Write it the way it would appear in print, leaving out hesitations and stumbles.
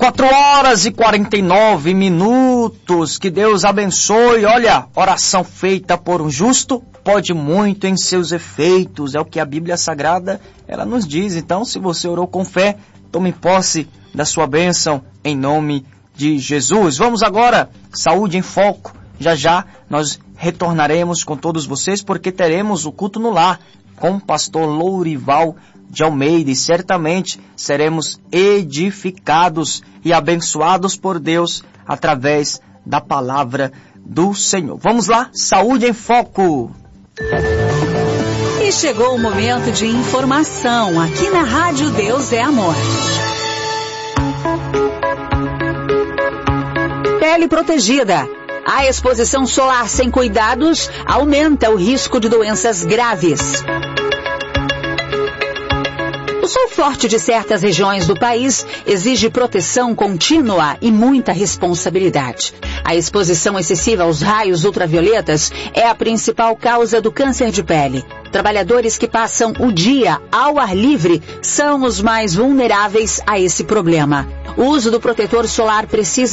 4h49. Que Deus abençoe. Olha, oração feita por um justo pode muito em seus efeitos. É o que a Bíblia Sagrada, ela nos diz. Então, se você orou com fé, tome posse da sua bênção em nome de Jesus. Vamos agora, Saúde em Foco. Já já nós retornaremos com todos vocês, porque teremos o culto no lar com o pastor Lourival de Almeida, e certamente seremos edificados e abençoados por Deus através da palavra do Senhor. Vamos lá, Saúde em Foco. E chegou o momento de informação aqui na Rádio Deus é Amor. Pele protegida. A exposição solar sem cuidados aumenta o risco de doenças graves. O sol forte de certas regiões do país exige proteção contínua e muita responsabilidade. A exposição excessiva aos raios ultravioletas é a principal causa do câncer de pele. Trabalhadores que passam o dia ao ar livre são os mais vulneráveis a esse problema. O uso do protetor solar precisa